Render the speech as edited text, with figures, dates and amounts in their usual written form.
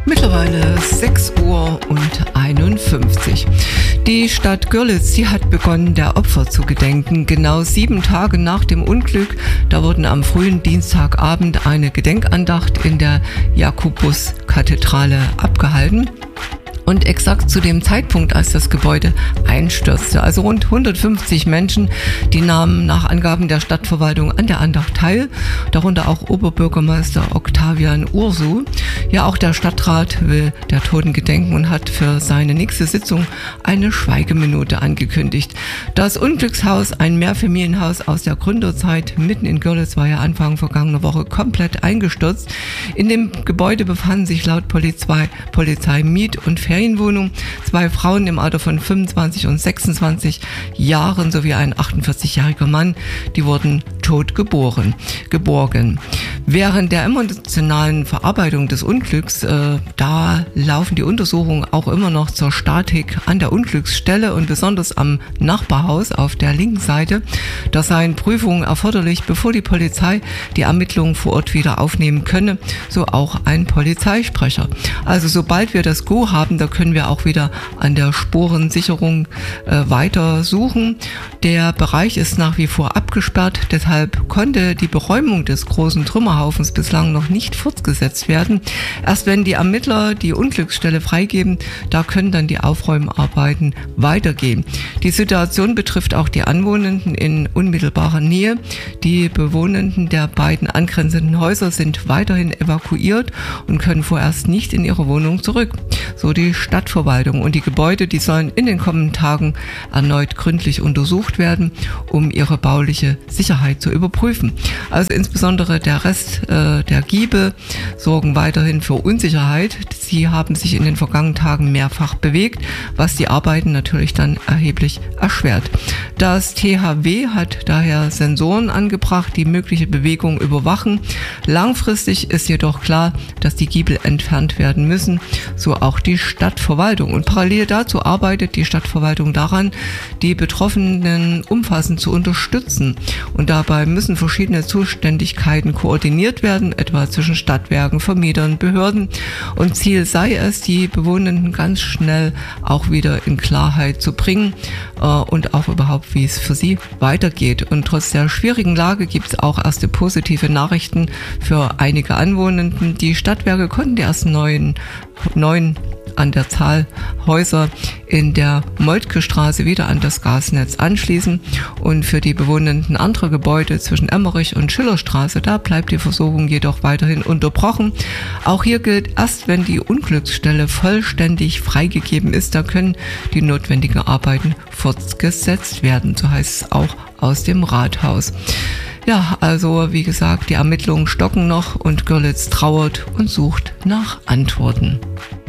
Mittlerweile 6:51 Uhr. Die Stadt Görlitz, die hat begonnen, der Opfer zu gedenken. Genau 7 Tage nach dem Unglück, da wurden am frühen Dienstagabend eine Gedenkandacht in der Jakobuskathedrale abgehalten. Und exakt zu dem Zeitpunkt, als das Gebäude einstürzte, also rund 150 Menschen, die nahmen nach Angaben der Stadtverwaltung an der Andacht teil, darunter auch Oberbürgermeister Octavian Ursu. Ja, auch der Stadtrat will der Toten gedenken und hat für seine nächste Sitzung eine Schweigeminute angekündigt. Das Unglückshaus, ein Mehrfamilienhaus aus der Gründerzeit mitten in Görlitz, war ja Anfang vergangener Woche komplett eingestürzt. In dem Gebäude befanden sich laut Polizei Miet- und Ferienwohnung, 2 Frauen im Alter von 25 und 26 Jahren sowie ein 48-jähriger Mann, die wurden tot geborgen. Während der emotionalen Verarbeitung des Unglücks, da laufen die Untersuchungen auch immer noch zur Statik an der Unglücksstelle und besonders am Nachbarhaus auf der linken Seite. Da seien Prüfungen erforderlich, bevor die Polizei die Ermittlungen vor Ort wieder aufnehmen könne, so auch ein Polizeisprecher. Also sobald wir das Go haben, da können wir auch wieder an der Spurensicherung weiter suchen. Der Bereich ist nach wie vor abgesperrt, deshalb konnte die Beräumung des großen Trümmerhaufens bislang noch nicht fortgesetzt werden. Erst wenn die Ermittler die Unglücksstelle freigeben, da können dann die Aufräumarbeiten weitergehen. Die Situation betrifft auch die Anwohnenden in unmittelbarer Nähe. Die Bewohnenden der beiden angrenzenden Häuser sind weiterhin evakuiert und können vorerst nicht in ihre Wohnung zurück. So die Stadtverwaltung, und die Gebäude, die sollen in den kommenden Tagen erneut gründlich untersucht werden, um ihre bauliche Sicherheit zu überprüfen. Also insbesondere der Rest der Giebel sorgen weiterhin für Unsicherheit. Sie haben sich in den vergangenen Tagen mehrfach bewegt, was die Arbeiten natürlich dann erheblich erschwert. Das THW hat daher Sensoren angebracht, die mögliche Bewegung überwachen. Langfristig ist jedoch klar, dass die Giebel entfernt werden müssen, so auch die Stadtverwaltung. Und parallel dazu arbeitet die Stadtverwaltung daran, die Betroffenen umfassend zu unterstützen. Und dabei müssen verschiedene Zuständigkeiten koordiniert werden, etwa zwischen Stadtwerken, Vermietern, Behörden. Und Ziel sei es, die Bewohnenden ganz schnell auch wieder in Klarheit zu bringen und auch überhaupt, wie es für sie weitergeht. Und trotz der schwierigen Lage gibt es auch erste positive Nachrichten für einige Anwohnenden. Die Stadtwerke konnten die ersten neun an der Zahl Häuser in der Moltke-Straße wieder an das Gasnetz anschließen, und für die Bewohnenden anderer Gebäude zwischen Emmerich und Schillerstraße, da bleibt die Versorgung jedoch weiterhin unterbrochen. Auch hier gilt, erst wenn die Unglücksstelle vollständig freigegeben ist, da können die notwendigen Arbeiten fortgesetzt werden, so heißt es auch aus dem Rathaus. Ja, also wie gesagt, die Ermittlungen stocken noch und Görlitz trauert und sucht nach Antworten.